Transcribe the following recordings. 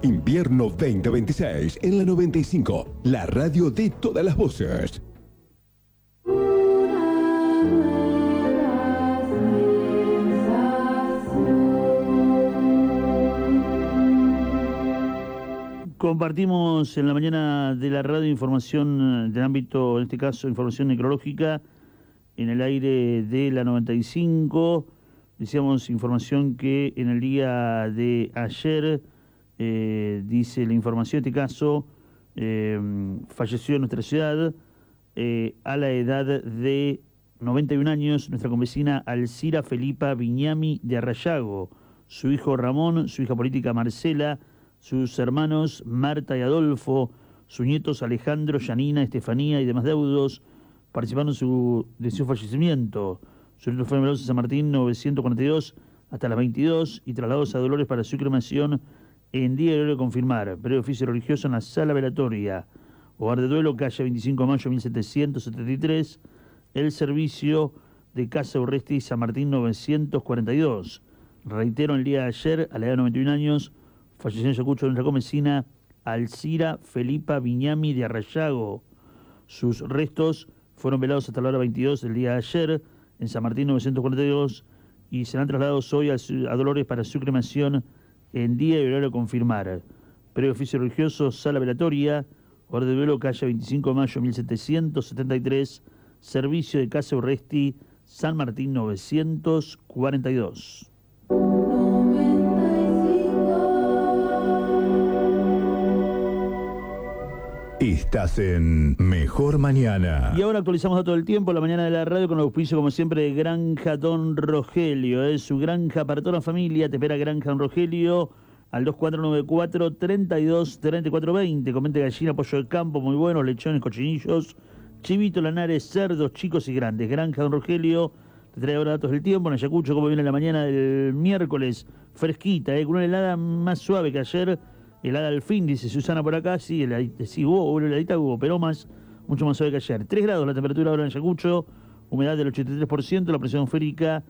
Invierno 2026 en la 95, la radio de todas las voces. Compartimos en la mañana de la radio información del ámbito, en este caso información necrológica, en el aire de la 95. Decíamos información que en el día de ayer, dice la información, en este caso, falleció en nuestra ciudad a la edad de 91 años nuestra convecina Alcira Felipa Viñami de Arrayago, su hijo Ramón, su hija política Marcela, sus hermanos Marta y Adolfo, sus nietos Alejandro, Yanina, Estefanía y demás deudos participaron de su fallecimiento. Sus nietos fueron velados en San Martín 942 hasta las 22 y trasladados a Dolores para su cremación en día de confirmar. Breve oficio religioso en la sala velatoria. Hogar de duelo, calle 25 de mayo 1773. El servicio de Casa Urresti San Martín 942. Reitero, el día de ayer, a la edad de 91 años, falleció en Ayacucho nuestra convecina Alcira Felipa Viñami de Arrayago. Sus restos fueron velados hasta la hora 22 del día de ayer en San Martín 942 y serán trasladados hoy a Dolores para su cremación en día y horario a confirmar. Previo oficio religioso, sala velatoria, hogar de duelo, calle 25 de mayo 1773, servicio de Casa Urresti San Martín 942. Estás en Mejor Mañana. Y ahora actualizamos datos del tiempo, la mañana de la radio, con el auspicio, como siempre, de Granja Don Rogelio. Es su granja para toda la familia. Te espera Granja Don Rogelio al 2494-323420. Comente gallina, pollo de campo, muy buenos, lechones, cochinillos, chivito, lanares, cerdos, chicos y grandes. Granja Don Rogelio te trae ahora datos del tiempo. En Ayacucho, como viene la mañana del miércoles, fresquita, con una helada más suave que ayer. Helada al fin, dice Susana por acá. Sí, hubo heladita, pero mucho más suave que ayer. 3 grados la temperatura ahora en Ayacucho, humedad del 83%, la presión atmosférica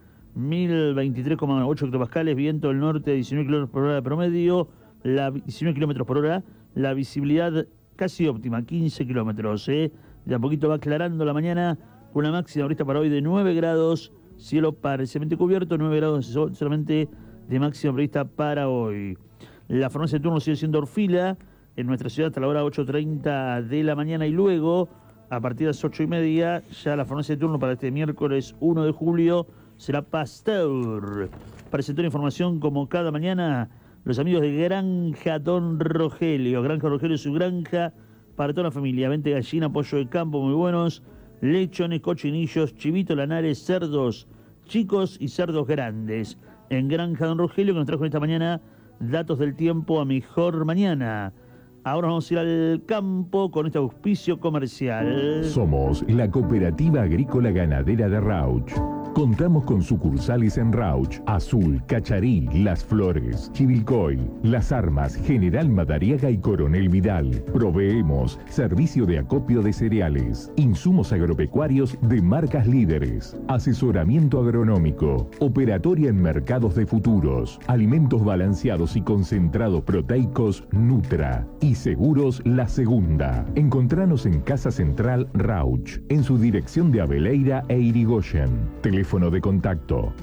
1023,8 hectopascales, viento del norte a 19 km por hora de promedio, 19 km por hora, la visibilidad casi óptima, 15 kilómetros. De a poquito va aclarando la mañana, con una máxima prevista para hoy de 9 grados, cielo parcialmente cubierto, 9 grados solamente de máxima prevista para hoy. La farmacia de turno sigue siendo Orfila, en nuestra ciudad hasta la hora 8:30 de la mañana, y luego, a partir de las 8:30, ya la farmacia de turno para este miércoles 1 de julio será Pasteur. Presentó la información, como cada mañana, los amigos de Granja Don Rogelio. Granja Rogelio es su granja para toda la familia. Vente gallina, pollo de campo muy buenos, lechones, cochinillos, chivito, lanares, cerdos chicos y cerdos grandes. En Granja Don Rogelio, que nos trajo esta mañana datos del tiempo a Mejor Mañana. Ahora vamos a ir al campo con este auspicio comercial. Somos la Cooperativa Agrícola Ganadera de Rauch. Contamos con sucursales en Rauch, Azul, Cacharí, Las Flores, Chivilcoy, Las Armas, General Madariaga y Coronel Vidal. Proveemos servicio de acopio de cereales, insumos agropecuarios de marcas líderes, asesoramiento agronómico, operatoria en mercados de futuros, alimentos balanceados y concentrados proteicos Nutra y seguros La Segunda. Encontranos en Casa Central Rauch, en su dirección de Abeleira e Irigoyen. Teléfono de contacto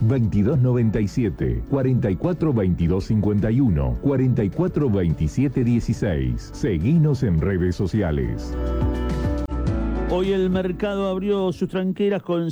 2297 44 22 51 44 27 16. Seguinos en redes sociales. Hoy el mercado abrió sus tranqueras con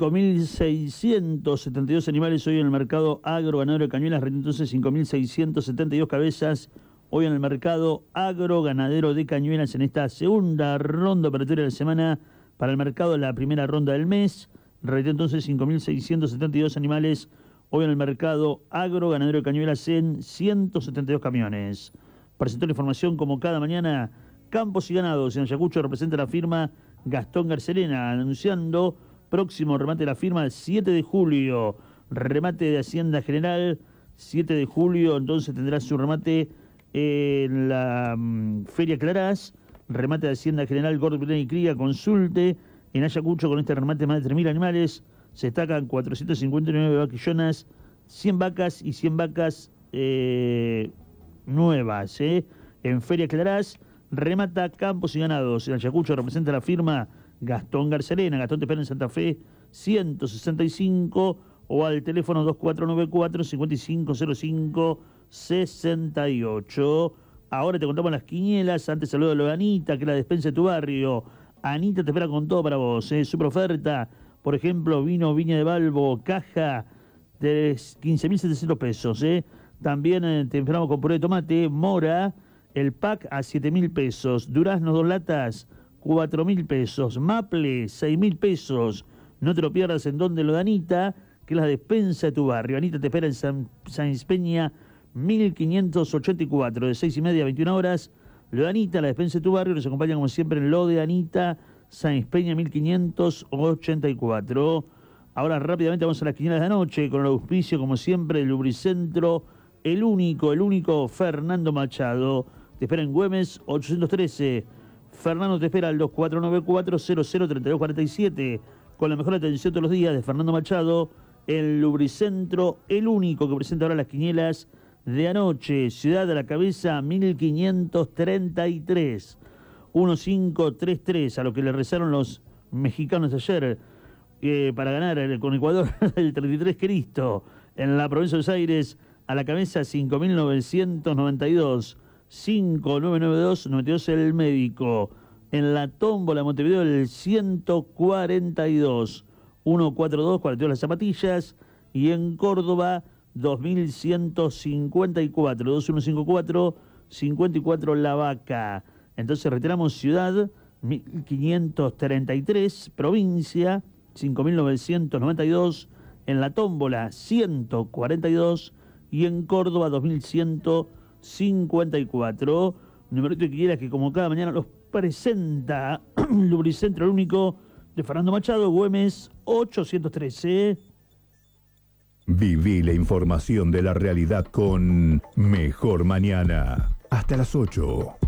5.672 animales. Hoy en el mercado agro ganadero de Cañuelas rinde entonces 5.672 cabezas. Hoy en el mercado agro ganadero de Cañuelas, en esta segunda ronda operatoria de la semana para el mercado, la primera ronda del mes. Reitero entonces 5.672 animales hoy en el mercado agro ganadero de Cañuelas en 172 camiones. Presentó la información, como cada mañana, Campos y Ganados en Ayacucho. Representa la firma Gastón Garcelena, anunciando próximo remate de la firma el 7 de julio. Remate de Hacienda General, 7 de julio, entonces tendrá su remate en la Feria Clarás. Remate de Hacienda General, Gordo, Pilar y Cría, consulte. En Ayacucho, con este remate, más de 3.000 animales. Se destacan 459 vaquillonas, 100 vacas y 100 vacas nuevas. En Feria Clarás, remata campos y ganados. En Ayacucho representa la firma Gastón Garcerena. Gastón te espera en Santa Fe 165 o al teléfono 2494-5505-68. Ahora te contamos las quinielas. Antes saludo a lo de Anita, que es la despensa de tu barrio. Anita te espera con todo para vos. Super oferta. Por ejemplo, vino Viña de Balbo, caja de 15.700 pesos. También te esperamos con puré de tomate, mora, el pack a 7.000 pesos. Duraznos 2 latas, 4.000 pesos. Maple, 6.000 pesos. No te lo pierdas en donde lo de Anita, que es la despensa de tu barrio. Anita te espera en San Peña 1584, de 6:30 a 21 horas. Lo de Anita, la despensa de tu barrio, nos acompaña como siempre en lo de Anita, San Peña 1584. Ahora rápidamente vamos a las quinielas de anoche, con el auspicio, como siempre, del Lubricentro, el único Fernando Machado. Te espera en Güemes 813. Fernando te espera al 2494-003247, con la mejor atención todos los días de Fernando Machado. El Lubricentro, el único que presenta ahora las quinielas de anoche. Ciudad a la cabeza 1533. 1533, a lo que le rezaron los mexicanos ayer para ganar con Ecuador el 33 Cristo. En la provincia de Buenos Aires, a la cabeza 5992. 5992 el médico. En la tómbola Montevideo el 142. 142, 42 las zapatillas. Y en Córdoba 2154. 2154, 54 la vaca. Entonces reiteramos, ciudad 1533, provincia 5992, en la tómbola 142 y en Córdoba 2154. Numerito que quieras, que como cada mañana los presenta Lubricentro, el único de Fernando Machado, Güemes 813. Viví la información de la realidad con Mejor Mañana. Hasta las 8.